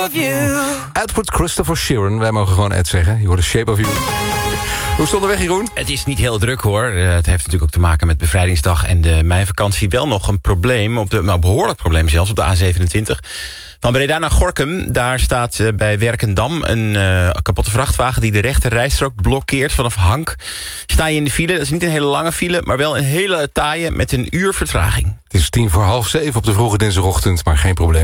of you. Edward Christopher Sheeran, wij mogen gewoon Ed zeggen. Je hoort de Shape of You. Hoe stond de weg, Jeroen? Het is niet heel druk, hoor. Het heeft natuurlijk ook te maken met bevrijdingsdag en de meivakantie. Wel nog een probleem, een behoorlijk probleem zelfs, op de A27. Van Breda naar Gorinchem, daar staat bij Werkendam een kapotte vrachtwagen die de rechter rijstrook blokkeert vanaf Hank. Sta je in de file, dat is niet een hele lange file, maar wel een hele taaie met een uur vertraging. Het is 6:50 op de vroege dinsdagochtend, maar geen probleem.